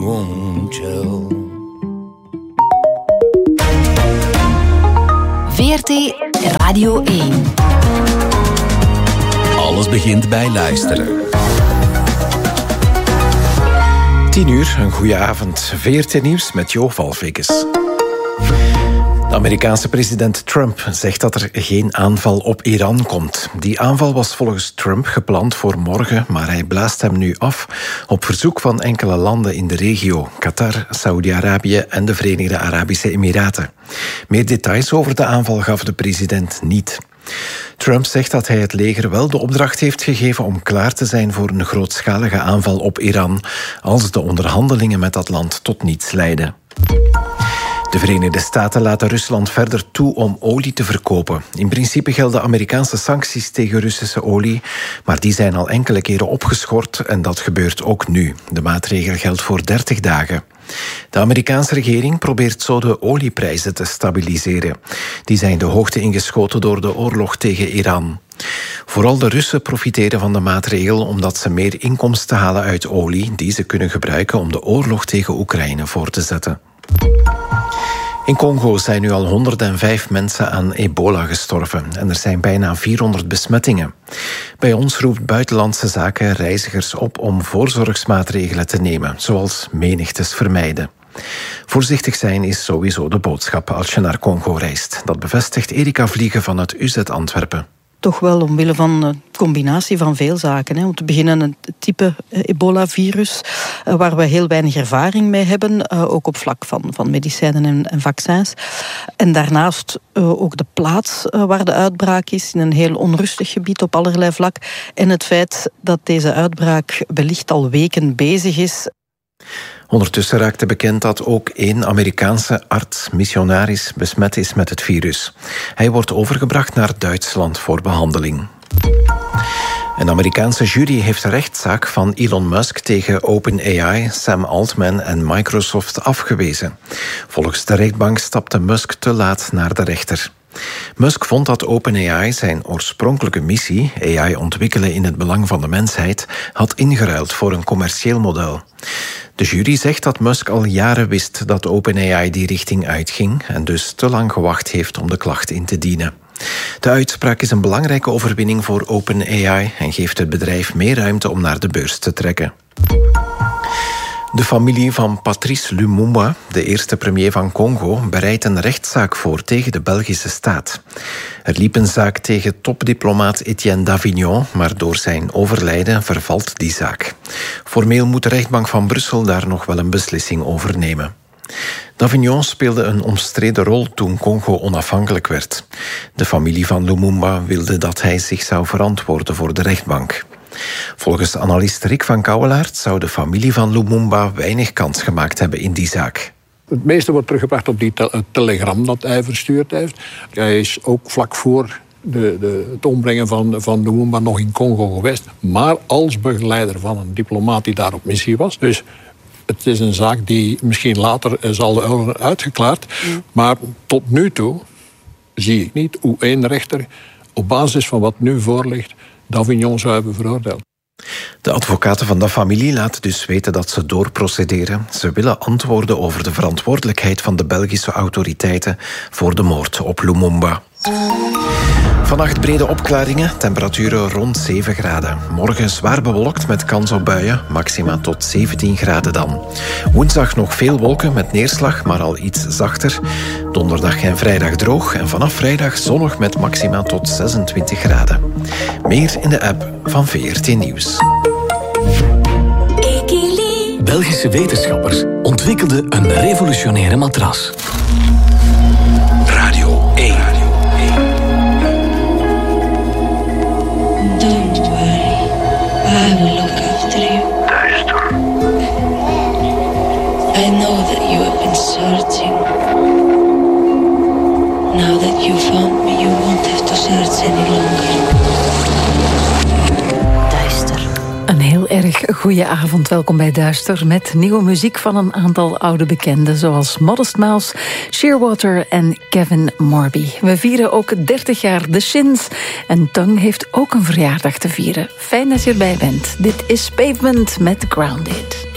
mucho. VRT Radio 1. Alles begint bij luisteren. 10:00, een goede avond. VRT Nieuws met Jo Valvikes. De Amerikaanse president Trump zegt dat er geen aanval op Iran komt. Die aanval was volgens Trump gepland voor morgen, maar hij blaast hem nu af op verzoek van enkele landen in de regio: Qatar, Saudi-Arabië en de Verenigde Arabische Emiraten. Meer details over de aanval gaf de president niet. Trump zegt dat hij het leger wel de opdracht heeft gegeven om klaar te zijn voor een grootschalige aanval op Iran, als de onderhandelingen met dat land tot niets leiden. De Verenigde Staten laten Rusland verder toe om olie te verkopen. In principe gelden Amerikaanse sancties tegen Russische olie, maar die zijn al enkele keren opgeschort en dat gebeurt ook nu. De maatregel geldt voor 30 dagen. De Amerikaanse regering probeert zo de olieprijzen te stabiliseren. Die zijn de hoogte ingeschoten door de oorlog tegen Iran. Vooral de Russen profiteren van de maatregel omdat ze meer inkomsten halen uit olie die ze kunnen gebruiken om de oorlog tegen Oekraïne voor te zetten. In Congo zijn nu al 105 mensen aan ebola gestorven en er zijn bijna 400 besmettingen. Bij ons roept Buitenlandse Zaken reizigers op om voorzorgsmaatregelen te nemen, zoals menigtes vermijden. Voorzichtig zijn is sowieso de boodschap als je naar Congo reist. Dat bevestigt Erika Vliegen van het UZ Antwerpen. Toch wel omwille van een combinatie van veel zaken. Om te beginnen het type ebola-virus, waar we heel weinig ervaring mee hebben, ook op vlak van medicijnen en vaccins. En daarnaast ook de plaats waar de uitbraak is, in een heel onrustig gebied op allerlei vlak. En het feit dat deze uitbraak wellicht al weken bezig is. Ondertussen raakte bekend dat ook 1 Amerikaanse arts-missionaris besmet is met het virus. Hij wordt overgebracht naar Duitsland voor behandeling. Een Amerikaanse jury heeft de rechtszaak van Elon Musk tegen OpenAI, Sam Altman en Microsoft afgewezen. Volgens de rechtbank stapte Musk te laat naar de rechter. Musk vond dat OpenAI zijn oorspronkelijke missie, AI ontwikkelen in het belang van de mensheid, had ingeruild voor een commercieel model. De jury zegt dat Musk al jaren wist dat OpenAI die richting uitging en dus te lang gewacht heeft om de klacht in te dienen. De uitspraak is een belangrijke overwinning voor OpenAI en geeft het bedrijf meer ruimte om naar de beurs te trekken. De familie van Patrice Lumumba, de eerste premier van Congo, bereidt een rechtszaak voor tegen de Belgische staat. Er liep een zaak tegen topdiplomaat Etienne Davignon, maar door zijn overlijden vervalt die zaak. Formeel moet de rechtbank van Brussel daar nog wel een beslissing over nemen. Davignon speelde een omstreden rol toen Congo onafhankelijk werd. De familie van Lumumba wilde dat hij zich zou verantwoorden voor de rechtbank. Volgens analist Rick van Kouwelaert zou de familie van Lumumba weinig kans gemaakt hebben in die zaak. Het meeste wordt teruggebracht op die telegram dat hij verstuurd heeft. Hij is ook vlak voor het ombrengen van Lumumba nog in Congo geweest, maar als begeleider van een diplomaat die daar op missie was. Dus het is een zaak die misschien later zal worden uitgeklaard. Maar tot nu toe zie ik niet hoe één rechter op basis van wat nu voorligt Davignon zou hebben veroordeeld. De advocaten van de familie laten dus weten dat ze doorprocederen. Ze willen antwoorden over de verantwoordelijkheid van de Belgische autoriteiten voor de moord op Lumumba. Vannacht brede opklaringen, temperaturen rond 7 graden. Morgen zwaar bewolkt met kans op buien, maxima tot 17 graden dan. Woensdag nog veel wolken met neerslag, maar al iets zachter. Donderdag en vrijdag droog en vanaf vrijdag zonnig met maxima tot 26 graden. Meer in de app van VRT Nieuws. Belgische wetenschappers ontwikkelden een revolutionaire matras. Radio 1. Don't worry, I will look after you. Duister. I know that you have been searching. Now that you found me, you won't have to search any longer. Een heel erg goede avond. Welkom bij Duister met nieuwe muziek van een aantal oude bekenden zoals Modest Mouse, Shearwater en Kevin Morby. We vieren ook 30 jaar The Shins en Tongue heeft ook een verjaardag te vieren. Fijn dat je erbij bent. Dit is Pavement met Grounded.